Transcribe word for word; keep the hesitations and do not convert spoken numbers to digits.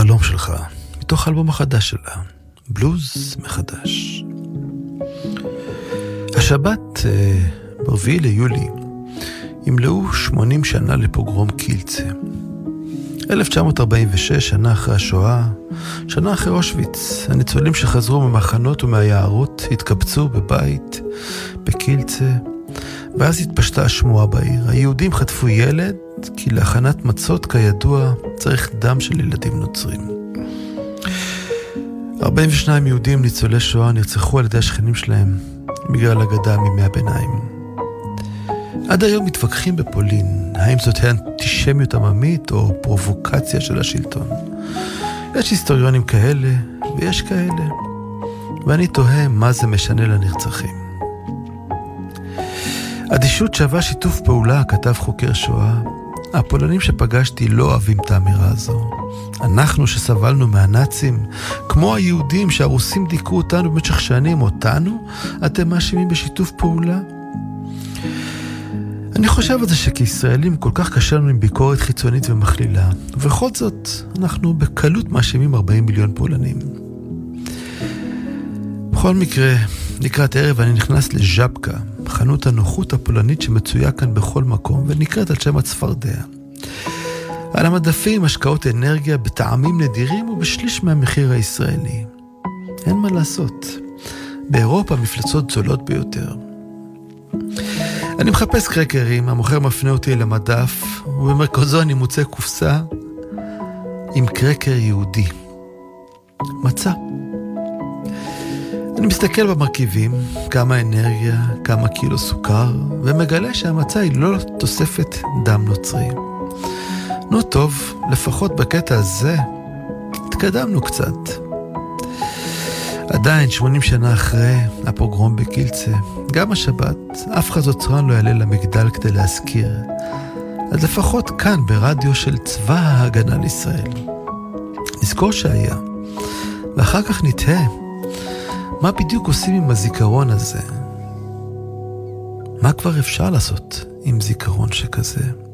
החלום שלך, מתוך האלבום החדש שלה, בלוז מחדש. השבת, ברביעי ליולי, ימלאו שמונים שנה לפוגרום קילצה. אלף תשע מאות ארבעים ושש, שנה אחרי השואה, שנה אחרי אושוויץ, הניצולים שחזרו ממחנות ומהיערות התקבצו בבית בקילצה, ואז התפשטה השמועה בעיר. היהודים חטפו ילד, כי להכנת מצות כידוע צריך דם של ילדים נוצרים. ארבעים ושניים יהודים ניצולי שואה נרצחו על ידי השכנים שלהם בגלל אגדה מימי הביניים. עד היום מתווכחים בפולין, האם זאת האנטישמיות עממית או פרובוקציה של השלטון. יש היסטוריונים כאלה ויש כאלה, ואני תוהה מה זה משנה לנרצחים. אדישות שווה שיתוף פעולה, כתב חוקר שואה. הפולנים שפגשתי לא אוהבים את האמירה הזו. אנחנו שסבלנו מהנאצים, כמו היהודים שהרוסים דיכאו אותנו במשך שנים, אותנו אתם מאשימים בשיתוף פעולה? אני חושב על זה שכישראלים כל כך קשה לנו עם ביקורת חיצונית ומכלילה, ובכל זאת אנחנו בקלות מאשימים ארבעים מיליון פולנים. בכל מקרה, לקראת ערב אני נכנס לז'בקה, חנות הנוחות הפולנית שמצויה כאן בכל מקום ונקראת על שם הצפרדע. על המדפים השקעות אנרגיה בטעמים נדירים ובשליש מהמחיר הישראלי. אין מה לעשות. באירופה מפלצות זולות ביותר. אני מחפש קרקרים, המוכר מפנה אותי למדף, ובמרכזו אני מוצא קופסה עם קרקר יהודי. מצא. אני מסתכל במרכיבים, כמה אנרגיה, כמה קילו סוכר, ומגלה שהמצא היא לא תוספת דם נוצרי. נו טוב, לפחות בקטע הזה, התקדמנו קצת. עדיין, שמונים שנה אחרי הפוגרום בקילצה, גם השבת, אף חזוצרן לא יעלה למגדל כדי להזכיר. אז לפחות כאן, ברדיו של צבא ההגנה לישראל. נזכור שהיה, ואחר כך נתהה, מה בדיוק עושים עם הזיכרון הזה? מה כבר אפשר לעשות עם זיכרון שכזה?